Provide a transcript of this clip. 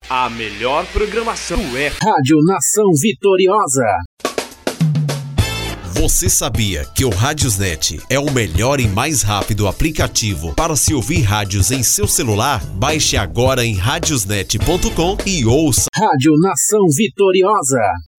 A melhor programação é Rádio Nação Vitoriosa. Você sabia que o Radiosnet é o melhor e mais rápido aplicativo para se ouvir rádios em seu celular? Baixe agora em radiosnet.com e ouça Rádio Nação Vitoriosa.